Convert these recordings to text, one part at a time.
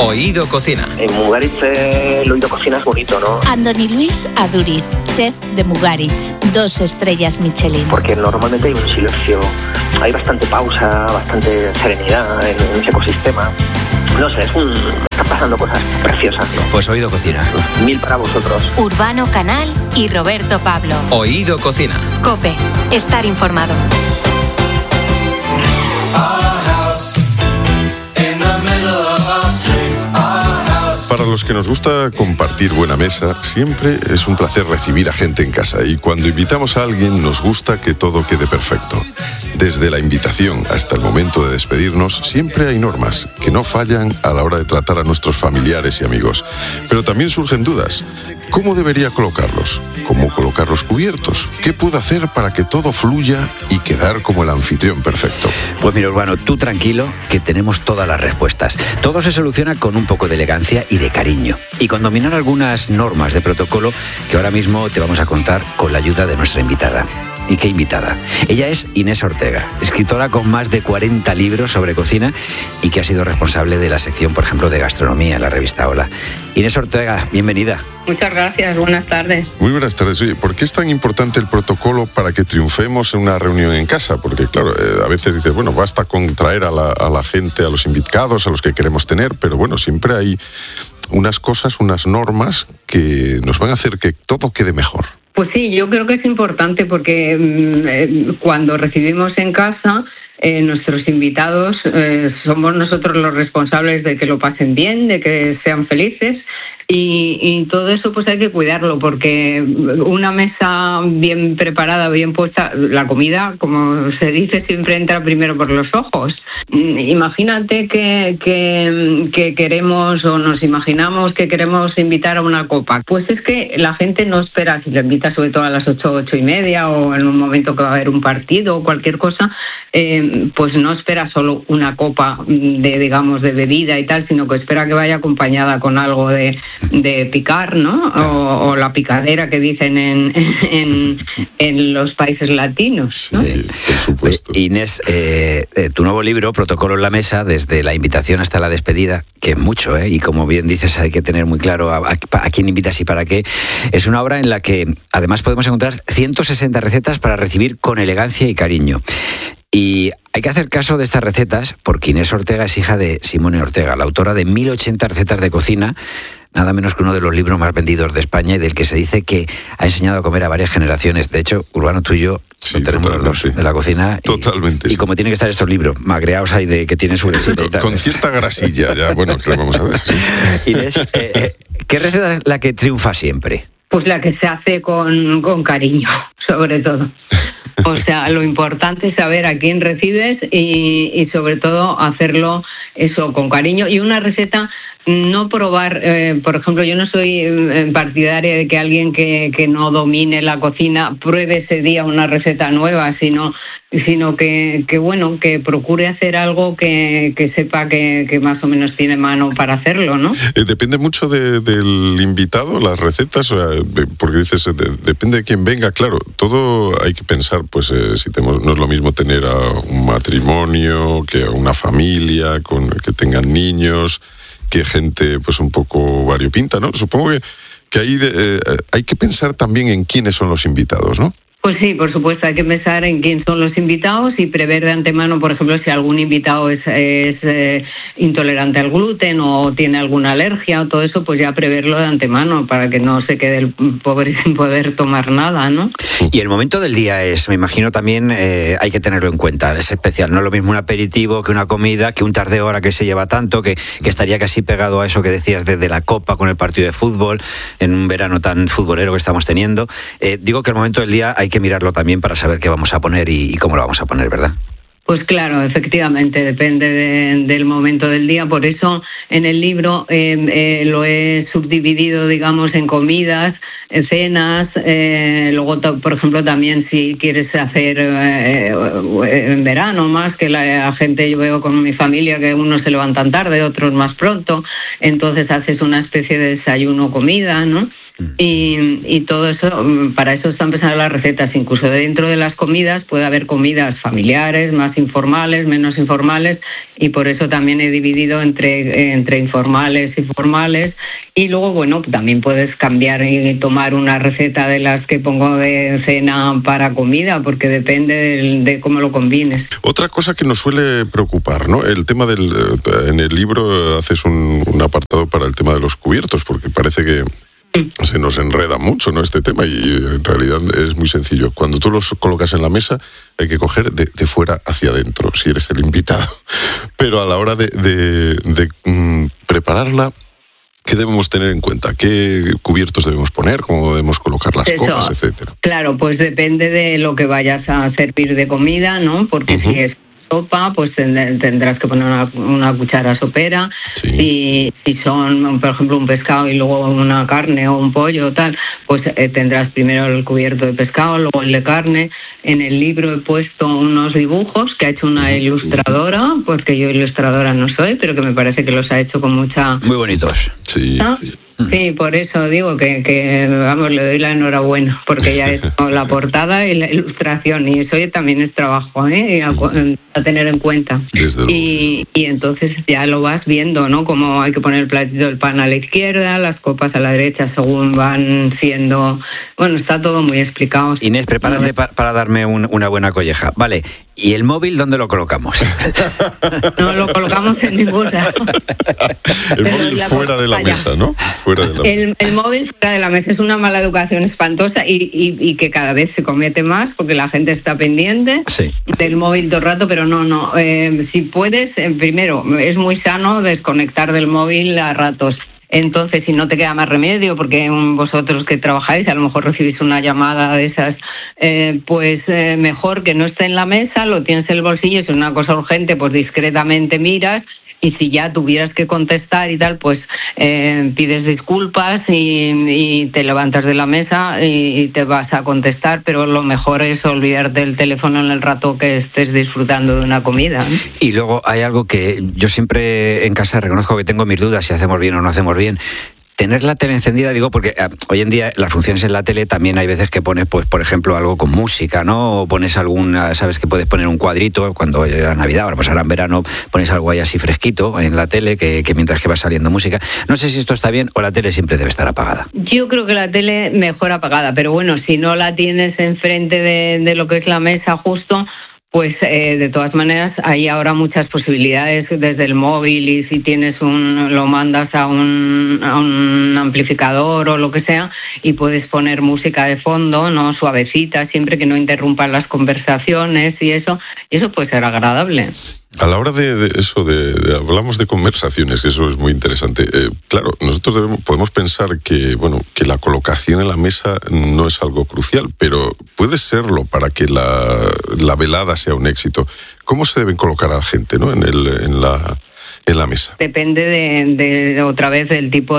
Oído Cocina. En Mugaritz el Oído Cocina es bonito, ¿no? Andoni Luis Aduriz, chef de Mugaritz, 2 estrellas Michelin. Porque normalmente hay un silencio, hay bastante pausa, bastante serenidad en ese ecosistema. No sé, están pasando cosas preciosas, ¿no? Pues Oído Cocina. 1000 para vosotros. Urbano Canal y Roberto Pablo. Oído Cocina. COPE. Estar informado. Para los que nos gusta compartir buena mesa, siempre es un placer recibir a gente en casa y cuando invitamos a alguien nos gusta que todo quede perfecto. Desde la invitación hasta el momento de despedirnos, siempre hay normas que no fallan a la hora de tratar a nuestros familiares y amigos. Pero también surgen dudas. ¿Cómo debería colocarlos? ¿Cómo colocar los cubiertos? ¿Qué puedo hacer para que todo fluya y quedar como el anfitrión perfecto? Pues mira, Urbano, tú tranquilo, que tenemos todas las respuestas. Todo se soluciona con un poco de elegancia y de cariño. Y con dominar algunas normas de protocolo que ahora mismo te vamos a contar con la ayuda de nuestra invitada. ¿Y qué invitada? Ella es Inés Ortega, escritora con más de 40 libros sobre cocina y que ha sido responsable de la sección, por ejemplo, de gastronomía en la revista Hola. Inés Ortega, bienvenida. Muchas gracias, buenas tardes. Muy buenas tardes. Oye, ¿por qué es tan importante el protocolo para que triunfemos en una reunión en casa? Porque, claro, a veces dices, bueno, basta con traer a la gente, a los invitados, a los que queremos tener, pero bueno, siempre hay unas cosas, unas normas que nos van a hacer que todo quede mejor. Pues sí, yo creo que es importante porque cuando recibimos en casa nuestros invitados somos nosotros los responsables de que lo pasen bien, de que sean felices y todo eso pues hay que cuidarlo porque una mesa bien preparada, bien puesta, la comida, como se dice, siempre entra primero por los ojos. Imagínate que queremos o nos imaginamos que queremos invitar a una copa. Pues es que la gente no espera, si le invita sobre todo a las 8, 8:30 o en un momento que va a haber un partido o cualquier cosa, pues no espera solo una copa digamos, de bebida y tal, sino que espera que vaya acompañada con algo de picar, ¿no? O la picadera que dicen en los países latinos, ¿no? Sí, por supuesto. Inés, tu nuevo libro, Protocolo en la Mesa, desde la invitación hasta la despedida, que es mucho, y como bien dices, hay que tener muy claro a quién invitas y para qué, es una obra en la que además podemos encontrar 160 recetas para recibir con elegancia y cariño. Y hay que hacer caso de estas recetas porque Inés Ortega es hija de Simone Ortega, la autora de 1080 recetas de cocina, nada menos que uno de los libros más vendidos de España y del que se dice que ha enseñado a comer a varias generaciones. De hecho, Urbano, tú y yo tenemos los dos de la cocina. Totalmente. Y como tienen que estar estos libros, magreados ahí de que tienen su grasita y tal. Con cierta grasilla, ya, bueno, ¿qué le vamos a decir? Inés, ¿qué receta es la que triunfa siempre? Pues la que se hace con cariño, sobre todo. O sea, lo importante es saber a quién recibes y sobre todo hacerlo eso con cariño. Y una receta, no probar, por ejemplo, yo no soy partidaria de que alguien que no domine la cocina pruebe ese día una receta nueva, sino que bueno, que procure hacer algo que sepa que más o menos tiene mano para hacerlo, ¿no? Depende mucho del invitado, las recetas, porque dices, depende de quién venga, claro, todo hay que pensar, pues no es lo mismo tener a un matrimonio que a una familia, que tengan niños, que gente pues un poco variopinta, ¿no? Supongo que ahí hay que pensar también en quiénes son los invitados, ¿no? Pues sí, por supuesto, hay que pensar en quién son los invitados y prever de antemano, por ejemplo, si algún invitado es intolerante al gluten o tiene alguna alergia o todo eso, pues ya preverlo de antemano para que no se quede el pobre sin poder tomar nada, ¿no? Y el momento del día me imagino también hay que tenerlo en cuenta, es especial, no es lo mismo un aperitivo que una comida, que un tarde hora que se lleva tanto, que estaría casi pegado a eso que decías desde la copa con el partido de fútbol, en un verano tan futbolero que estamos teniendo. Digo que el momento del día hay que mirarlo también para saber qué vamos a poner y cómo lo vamos a poner, ¿verdad? Pues claro, efectivamente, depende del momento del día. Por eso en el libro lo he subdividido, digamos, en comidas, cenas. Luego, por ejemplo, también si quieres hacer en verano más, que la gente, yo veo con mi familia que unos se levantan tarde, otros más pronto. Entonces haces una especie de desayuno-comida, ¿no? Y todo eso, para eso están pensadas las recetas. Incluso dentro de las comidas puede haber comidas familiares, más más informales, menos informales, y por eso también he dividido entre informales y formales. Y luego, bueno, también puedes cambiar y tomar una receta de las que pongo de cena para comida, porque depende de cómo lo combines. Otra cosa que nos suele preocupar, ¿no? El tema en el libro haces un apartado para el tema de los cubiertos, porque parece que se nos enreda mucho, ¿no?, este tema, y en realidad es muy sencillo. Cuando tú los colocas en la mesa, hay que coger de fuera hacia adentro, si eres el invitado. Pero a la hora de prepararla, ¿qué debemos tener en cuenta? ¿Qué cubiertos debemos poner? ¿Cómo debemos colocar las copas, etcétera? Claro, pues depende de lo que vayas a servir de comida, ¿no? Porque si es sopa, pues tendrás que poner una cuchara sopera. Sí. Si son, por ejemplo, un pescado y luego una carne o un pollo o tal, pues tendrás primero el cubierto de pescado, luego el de carne. En el libro he puesto unos dibujos que ha hecho una ilustradora, porque yo ilustradora no soy, pero que me parece que los ha hecho con mucha... Muy bonitos. Sí. ¿Ah? Sí, por eso digo que vamos, le doy la enhorabuena, porque ya es la portada y la ilustración, y eso también es trabajo, a tener en cuenta. Y entonces ya lo vas viendo, ¿no? Como hay que poner el platito del pan a la izquierda, las copas a la derecha según van siendo... Bueno, está todo muy explicado. Inés, prepárate para darme una buena colleja. Vale, ¿y el móvil dónde lo colocamos? No lo colocamos en ningún lado. El móvil fuera de la mesa, ¿no? Fuera de la mesa. El móvil fuera de la mesa es una mala educación espantosa y que cada vez se comete más porque la gente está pendiente del móvil todo el rato, pero no. Si puedes, primero, es muy sano desconectar del móvil a ratos. Entonces, si no te queda más remedio, porque vosotros que trabajáis, a lo mejor recibís una llamada de esas, mejor que no esté en la mesa, lo tienes en el bolsillo, si es una cosa urgente, pues discretamente miras, y si ya tuvieras que contestar y tal, pues pides disculpas y te levantas de la mesa y te vas a contestar, pero lo mejor es olvidarte del teléfono en el rato que estés disfrutando de una comida, ¿no? Y luego hay algo que yo siempre en casa reconozco que tengo mis dudas si hacemos bien o no hacemos bien. Tener la tele encendida, digo, porque hoy en día las funciones en la tele también hay veces que pones, pues, por ejemplo, algo con música, ¿no? O pones sabes que puedes poner un cuadrito cuando era Navidad, ahora en verano pones algo ahí así fresquito en la tele que mientras que va saliendo música. No sé si esto está bien o la tele siempre debe estar apagada. Yo creo que la tele mejor apagada, pero bueno, si no la tienes enfrente de lo que es la mesa justo, pues de todas maneras hay ahora muchas posibilidades desde el móvil, y si tienes lo mandas a un amplificador o lo que sea, y puedes poner música de fondo, no suavecita, siempre que no interrumpan las conversaciones y eso puede ser agradable. A la hora de eso, hablamos de conversaciones, que eso es muy interesante. Claro, nosotros podemos pensar que la colocación en la mesa no es algo crucial, pero puede serlo para que la velada sea un éxito. ¿Cómo se deben colocar a la gente, ¿no?, en la mesa? Depende de otra vez del tipo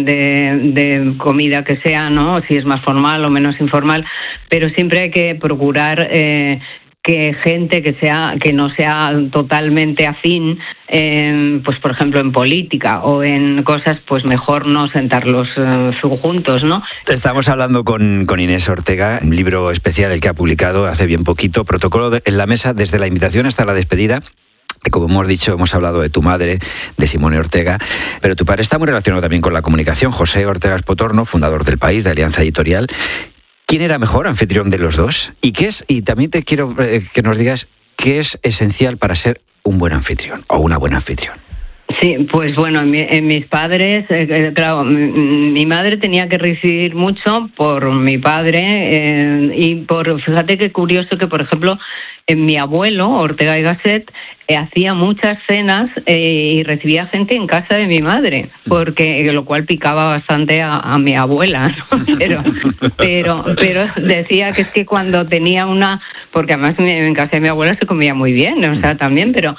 de comida que sea, ¿no? Si es más formal o menos informal, pero siempre hay que procurar que gente que no sea totalmente afín, pues por ejemplo en política o en cosas, pues mejor no sentarlos juntos, ¿no? Estamos hablando con Inés Ortega, un libro especial el que ha publicado hace bien poquito, Protocolo en la mesa, desde la invitación hasta la despedida. Como hemos dicho, hemos hablado de tu madre, de Simone Ortega, pero tu padre está muy relacionado también con la comunicación. José Ortega Espotorno, fundador del País, de Alianza Editorial. ¿Quién era mejor anfitrión de los dos? Y también te quiero que nos digas qué es esencial para ser un buen anfitrión o una buena anfitrión. Sí, pues bueno, en mis padres, claro, mi madre tenía que recibir mucho por mi padre fíjate qué curioso que, por ejemplo, mi abuelo, Ortega y Gasset, hacía muchas cenas y recibía gente en casa de mi madre, porque lo cual picaba bastante a mi abuela, ¿no? Pero decía que es que cuando tenía porque además en casa de mi abuela se comía muy bien, o sea, también, pero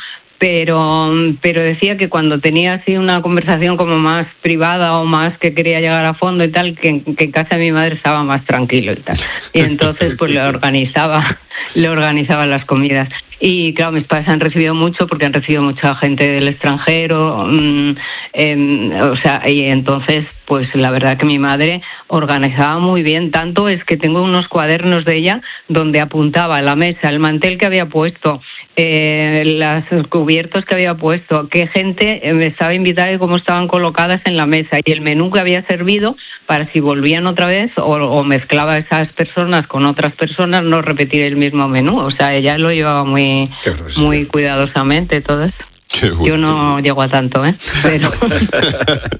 decía que cuando tenía así una conversación como más privada o más que quería llegar a fondo y tal, que en casa de mi madre estaba más tranquilo y tal. Y entonces pues le organizaba le organizaba las comidas. Y claro, mis padres han recibido mucho porque han recibido mucha gente del extranjero, y entonces, pues la verdad que mi madre organizaba muy bien. Tanto es que tengo unos cuadernos de ella donde apuntaba la mesa, el mantel que había puesto, los cubiertos que había puesto, qué gente me estaba invitada y cómo estaban colocadas en la mesa, y el menú que había servido para si volvían otra vez o mezclaba a esas personas con otras personas, no repetir el mismo menú. O sea, ella lo llevaba muy cuidadosamente todo eso. Qué bueno. Yo no llego a tanto, pero